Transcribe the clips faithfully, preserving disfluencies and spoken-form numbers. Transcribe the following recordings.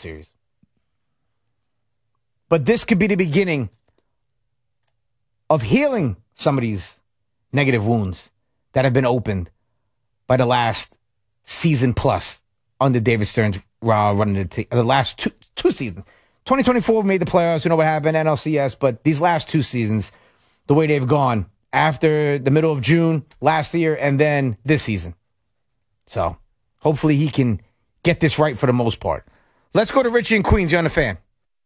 Series. But this could be the beginning of healing some of these negative wounds that have been opened by the last season plus under David Stern's uh, running the team. The last two two seasons. twenty twenty-four made the playoffs. You know what happened, N L C S. But these last two seasons, the way they've gone after the middle of June last year and then this season. So hopefully he can get this right for the most part. Let's go to Richie in Queens. You're on the Fan.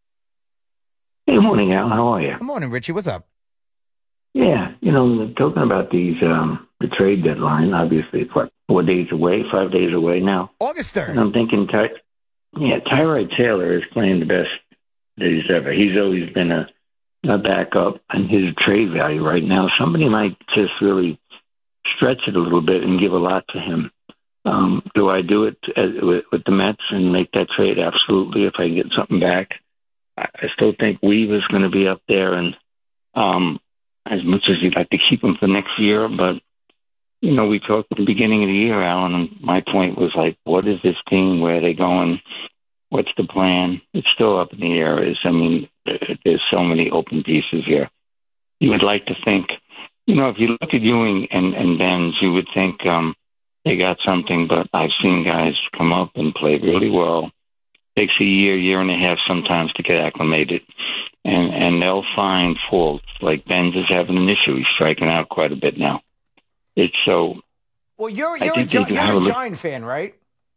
Hey, good morning, Al. How are you? Good morning, Richie. What's up? Yeah, you know, talking about these, um, the trade deadline, obviously it's what, four days away, five days away now. August third. And I'm thinking, Ty- yeah, Tyrod Taylor is playing the best that he's ever. He's always been a, a backup, and his trade value right now, somebody might just really stretch it a little bit and give a lot to him. Um, do I do it as, with, with the Mets and make that trade? Absolutely, if I get something back. I, I still think Weave is going to be up there, and um, as much as you'd like to keep him for next year, but, you know, we talked at the beginning of the year, Alan, and my point was like, what is this team? Where are they going? What's the plan? It's still up in the air. It's, I mean, there's so many open pieces here. You would like to think, you know, if you look at Ewing and, and Benz, you would think um, they got something, but I've seen guys come up and play really well. Takes a year, year and a half sometimes to get acclimated. And and they'll find faults. Like Benz is having an issue. He's striking out quite a bit now. It's so... Well, you're, you're a, Gi- you're a Giant fan, right?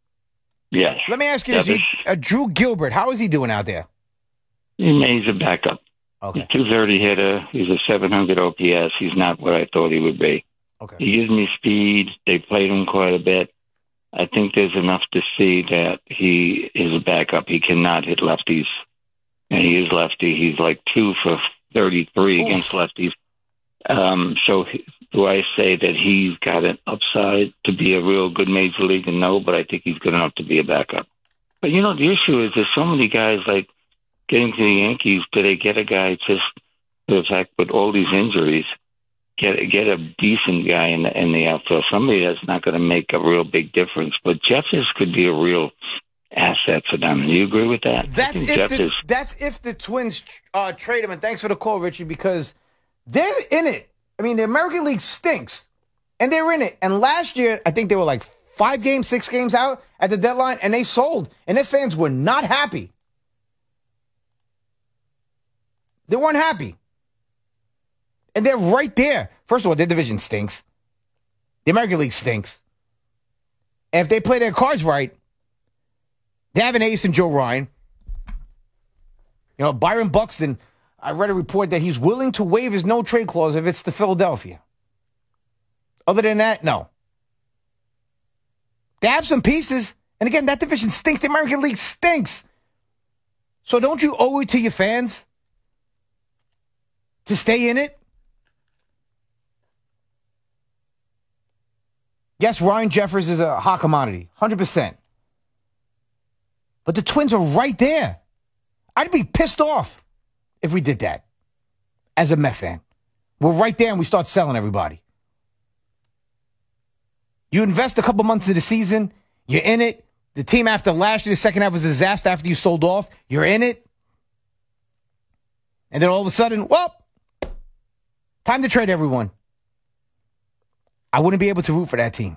Yes. Let me ask you this. Uh, Drew Gilbert, how is he doing out there? He's a backup. Okay. He's a two thirty hitter. He's a seven hundred O P S. He's not what I thought he would be. Okay. He gives me speed. They played him quite a bit. I think there's enough to see that he is a backup. He cannot hit lefties. And he is lefty. He's like two for thirty-three Oof. Against lefties. Um, so do I say that he's got an upside to be a real good major league? No, but I think he's good enough to be a backup. But, you know, the issue is there's so many guys, like, getting to the Yankees, do they get a guy just for the fact with all these injuries, get get a decent guy in the, in the outfield, somebody that's not going to make a real big difference. But Jeffers could be a real asset for them. Do you agree with that? That's if the, that's if the Twins uh, trade him. And thanks for the call, Richie, because they're in it. I mean, the American League stinks, and they're in it. And last year, I think they were like five games, six games out at the deadline, and they sold, and their fans were not happy. They weren't happy. And they're right there. First of all, their division stinks. The American League stinks. And if they play their cards right, they have an ace in Joe Ryan. You know, Byron Buxton, I read a report that he's willing to waive his no-trade clause if it's to Philadelphia. Other than that, no. They have some pieces. And again, that division stinks. The American League stinks. So don't you owe it to your fans to stay in it? Yes, Ryan Jeffers is a hot commodity, one hundred percent. But the Twins are right there. I'd be pissed off if we did that as a Met fan. We're right there and we start selling everybody. You invest a couple months of the season, you're in it. The team after last year, the second half was a disaster after you sold off. You're in it. And then all of a sudden, well, time to trade everyone. I wouldn't be able to root for that team.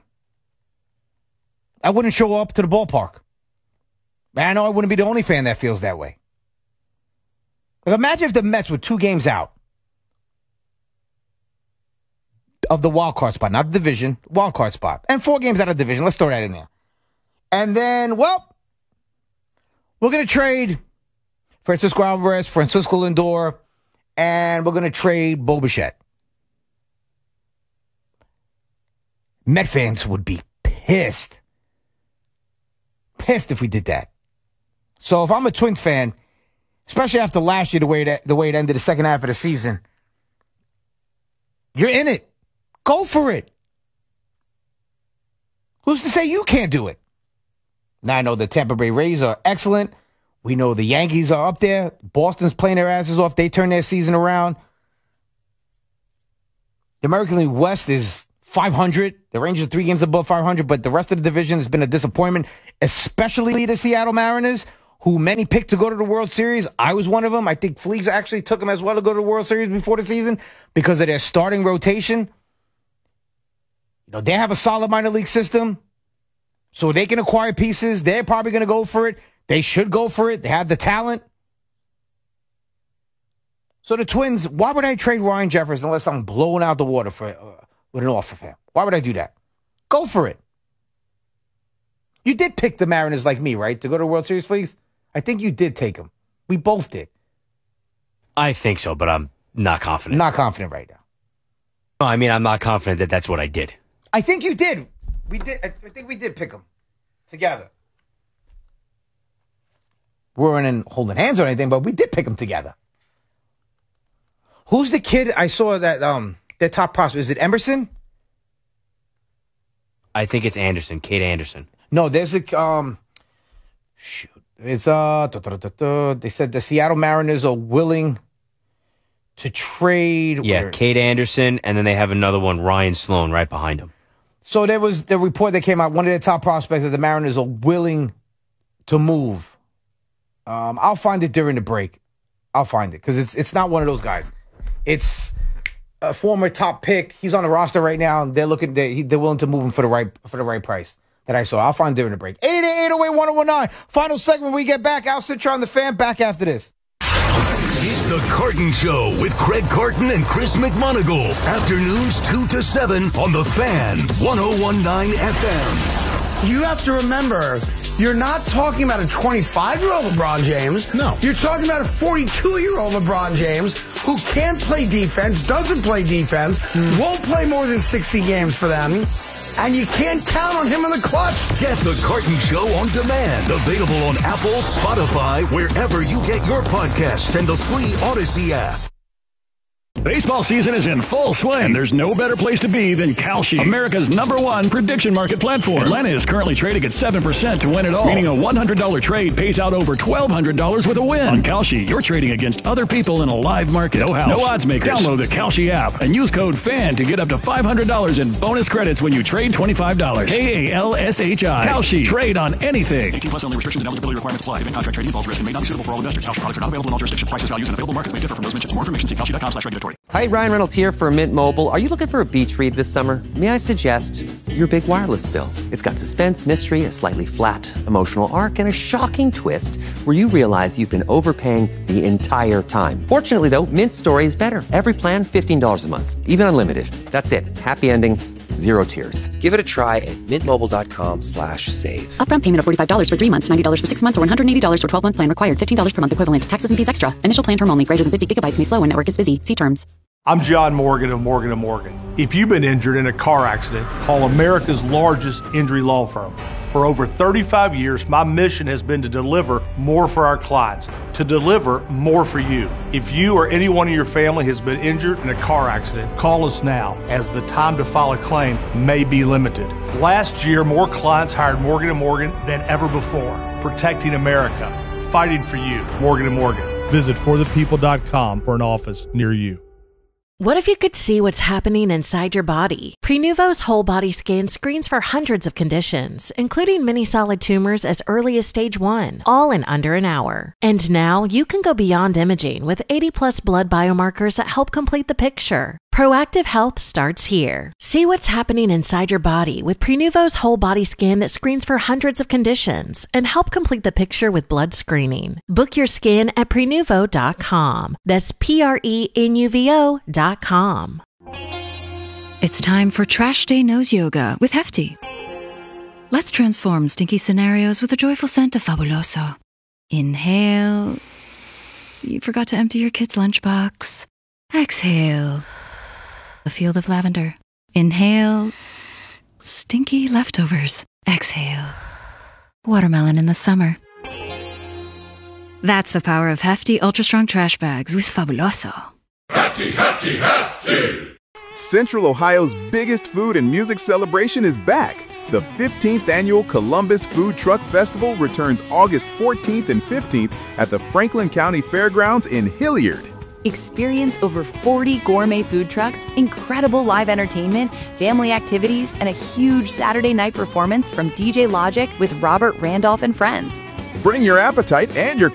I wouldn't show up to the ballpark. I know I wouldn't be the only fan that feels that way. Like, imagine if the Mets were two games out of the wild card spot, not the division, wild card spot, and four games out of the division. Let's throw that in there. And then, well, we're going to trade Francisco Alvarez, Francisco Lindor, and we're going to trade Bo Bichette. Met fans would be pissed. Pissed if we did that. So if I'm a Twins fan, especially after last year, the way that the way it ended the second half of the season, you're in it. Go for it. Who's to say you can't do it? Now I know the Tampa Bay Rays are excellent. We know the Yankees are up there. Boston's playing their asses off. They turn their season around. The American League West is five hundred. The Rangers are three games above five hundred, but the rest of the division has been a disappointment, especially the Seattle Mariners, who many picked to go to the World Series. I was one of them. I think Fleeks actually took them as well to go to the World Series before the season because of their starting rotation. You know, they have a solid minor league system, so they can acquire pieces. They're probably going to go for it. They should go for it. They have the talent. So the Twins, why would I trade Ryan Jeffers unless I'm blowing out the water for uh, with an offer for him? Why would I do that? Go for it. You did pick the Mariners like me, right? To go to the World Series, please? I think you did take them. We both did. I think so, but I'm not confident. Not confident right now. No, I mean, I'm not confident that that's what I did. I think you did. We did. I think we did pick them together. We weren't holding hands or anything, but we did pick them together. Who's the kid I saw that um their top prospect? Is it Emerson? I think it's Anderson, Kate Anderson. No, there's a um shoot. It's uh da, da, da, da, they said the Seattle Mariners are willing to trade. Yeah, where, Kate Anderson, and then they have another one, Ryan Sloan, right behind him. So there was the report that came out. One of their top prospects that the Mariners are willing to move. Um, I'll find it during the break. I'll find it because it's it's not one of those guys. It's a former top pick. He's on the roster right now. And they're looking. They they're willing to move him for the right for the right price that I saw. I'll find it during the break. eight eight eight, oh eight, one oh one nine. Final segment. When we get back, Al Citron on the Fan. Back after this. It's the Carton Show with Craig Carton and Chris McMonagle. Afternoons two to seven on the Fan, one oh one nine F M. You have to remember, you're not talking about a twenty-five-year-old LeBron James. No. You're talking about a forty-two-year-old LeBron James who can't play defense, doesn't play defense, mm. won't play more than sixty games for them, and you can't count on him in the clutch. Get the Carton Show on demand. Available on Apple, Spotify, wherever you get your podcasts, and the free Odyssey app. Baseball season is in full swing. There's no better place to be than Kalshi, America's number one prediction market platform. Atlanta is currently trading at seven percent to win it all, meaning a one hundred dollars trade pays out over twelve hundred dollars with a win. On Kalshi, you're trading against other people in a live market. No house, no odds makers. Download the Kalshi app and use code FAN to get up to five hundred dollars in bonus credits when you trade twenty-five dollars. K A L S H I. Kalshi. Trade on anything. eighteen plus only. Restrictions and eligibility requirements apply. Event contract trading involves risk and may not be suitable for all investors. Kalshi products are not available in all jurisdictions. Prices, values, and available markets may differ from those mentioned. For more information, see kalshi dot com slash regulatory. Hi, Ryan Reynolds here for Mint Mobile. Are you looking for a beach read this summer? May I suggest your big wireless bill? It's got suspense, mystery, a slightly flat emotional arc, and a shocking twist where you realize you've been overpaying the entire time. Fortunately, though, Mint's story is better. Every plan, fifteen dollars a month. Even unlimited. That's it. Happy ending. Zero tears. Give it a try at mintmobile.com slash save. Upfront payment of forty-five dollars for three months, ninety dollars for six months, or one hundred eighty dollars for twelve-month plan required. fifteen dollars per month equivalent. Taxes and fees extra. Initial plan term only. Greater than fifty gigabytes may slow when network is busy. See terms. I'm John Morgan of Morgan and Morgan. If you've been injured in a car accident, call America's largest injury law firm. For over thirty-five years, my mission has been to deliver more for our clients, to deliver more for you. If you or anyone in your family has been injured in a car accident, call us now, as the time to file a claim may be limited. Last year, more clients hired Morgan and Morgan than ever before, protecting America, fighting for you. Morgan and Morgan. Visit for the people dot com for an office near you. What if you could see what's happening inside your body? Prenuvo's whole body scan screens for hundreds of conditions, including many solid tumors as early as stage one, all in under an hour. And now you can go beyond imaging with eighty plus blood biomarkers that help complete the picture. Proactive health starts here. See what's happening inside your body with Prenuvo's whole body scan that screens for hundreds of conditions and help complete the picture with blood screening. Book your scan at prenuvo dot com. That's P R E N U V O dot com. It's time for Trash Day Nose Yoga with Hefty. Let's transform stinky scenarios with the joyful scent of Fabuloso. Inhale. You forgot to empty your kid's lunchbox. Exhale. A field of lavender. Inhale. Stinky leftovers. Exhale. Watermelon in the summer. That's the power of Hefty Ultra Strong Trash Bags with Fabuloso. Hefty, Hefty, Hefty! Central Ohio's biggest food and music celebration is back. The fifteenth Annual Columbus Food Truck Festival returns August fourteenth and fifteenth at the Franklin County Fairgrounds in Hilliard. Experience over forty gourmet food trucks, incredible live entertainment, family activities, and a huge Saturday night performance from D J Logic with Robert Randolph and friends. bring your appetite and your